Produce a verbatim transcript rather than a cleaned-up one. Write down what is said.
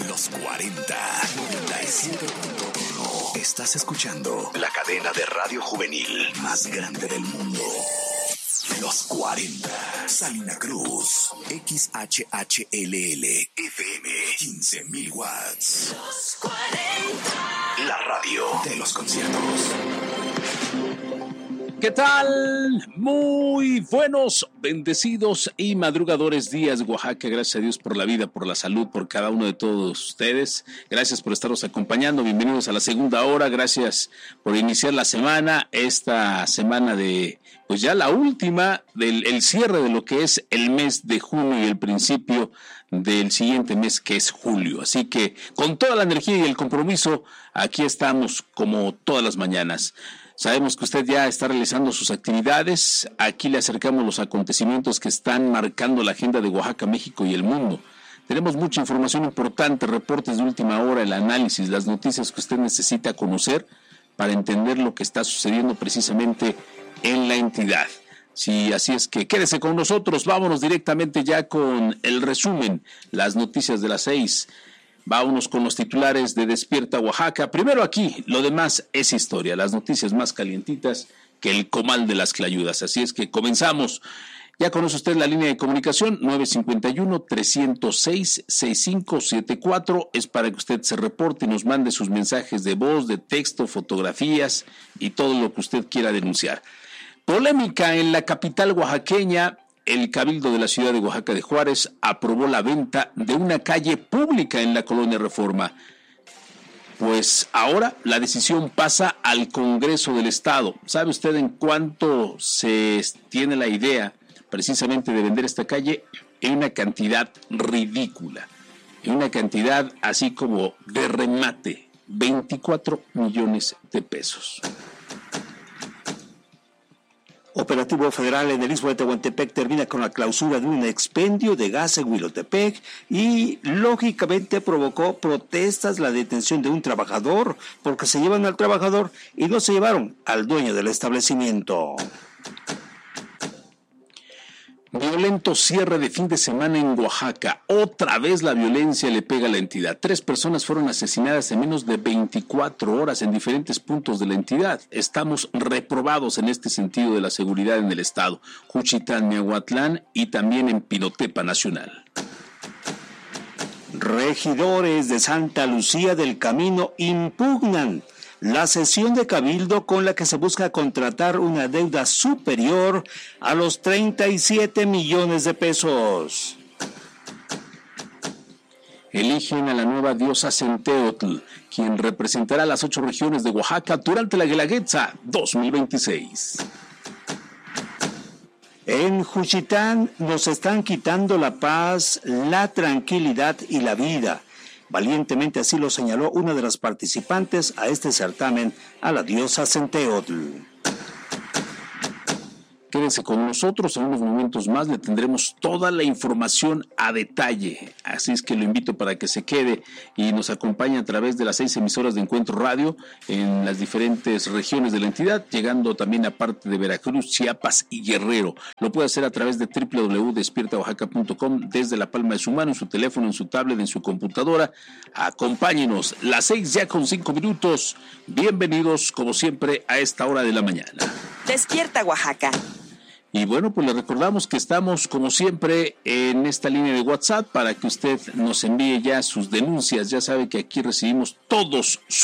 Los cuarenta, noventa y siete punto uno. Estás escuchando la cadena de radio juvenil más grande del mundo. Los cuarenta. Salina Cruz. X H H L L. F M. quince mil watts. Los cuarenta. La radio de los conciertos. ¿Qué tal? Muy buenos, bendecidos y madrugadores días, Oaxaca. Gracias a Dios por la vida, por la salud, por cada uno de todos ustedes. Gracias por estarnos acompañando. Bienvenidos a la segunda hora. Gracias por iniciar la semana, esta semana de, pues ya la última, del el cierre de lo que es el mes de junio y el principio del siguiente mes, que es julio. Así que con toda la energía y el compromiso, aquí estamos como todas las mañanas. Sabemos que usted ya está realizando sus actividades. Aquí le acercamos los acontecimientos que están marcando la agenda de Oaxaca, México y el mundo. Tenemos mucha información importante, reportes de última hora, el análisis, las noticias que usted necesita conocer para entender lo que está sucediendo precisamente en la entidad. Sí, así es que quédese con nosotros. Vámonos directamente ya con el resumen, las noticias de las seis. Vámonos con los titulares de Despierta Oaxaca. Primero aquí, lo demás es historia, las noticias más calientitas que el comal de las clayudas. Así es que comenzamos. Ya conoce usted la línea de comunicación nueve cinco uno, tres cero seis, seis cinco siete cuatro. Es para que usted se reporte y nos mande sus mensajes de voz, de texto, fotografías y todo lo que usted quiera denunciar. Polémica en la capital oaxaqueña. El Cabildo de la ciudad de Oaxaca de Juárez aprobó la venta de una calle pública en la colonia Reforma. Pues ahora la decisión pasa al Congreso del Estado. ¿Sabe usted en cuánto se tiene la idea precisamente de vender esta calle? En una cantidad ridícula, en una cantidad así como de remate, veinticuatro millones de pesos. Operativo federal en el Istmo de Tehuantepec termina con la clausura de un expendio de gas en Huilotepec y lógicamente provocó protestas la detención de un trabajador porque se llevan al trabajador y no se llevaron al dueño del establecimiento. Violento cierre de fin de semana en Oaxaca. Otra vez la violencia le pega a la entidad. Tres personas fueron asesinadas en menos de veinticuatro horas en diferentes puntos de la entidad. Estamos reprobados en este sentido de la seguridad en el estado. Juchitán, Miahuatlán y también en Pinotepa Nacional. Regidores de Santa Lucía del Camino impugnan la sesión de cabildo con la que se busca contratar una deuda superior a los treinta y siete millones de pesos. Eligen a la nueva diosa Centeotl, quien representará las ocho regiones de Oaxaca durante la Guelaguetza dos mil veintiséis. En Juchitán nos están quitando la paz, la tranquilidad y la vida. Valientemente así lo señaló una de las participantes a este certamen, a la diosa Centeotl. Quédense con nosotros, en unos momentos más le tendremos toda la información a detalle, así es que lo invito para que se quede y nos acompañe a través de las seis emisoras de Encuentro Radio en las diferentes regiones de la entidad, llegando también a parte de Veracruz, Chiapas y Guerrero. Lo puede hacer a través de doble u doble u doble u punto despierta oaxaca punto com desde la palma de su mano, en su teléfono, en su tablet, en su computadora. Acompáñenos, las seis ya con cinco minutos. Bienvenidos, como siempre, a esta hora de la mañana. Despierta Oaxaca. Y bueno, pues le recordamos que estamos, como siempre, en esta línea de WhatsApp para que usted nos envíe ya sus denuncias. Ya sabe que aquí recibimos todos sus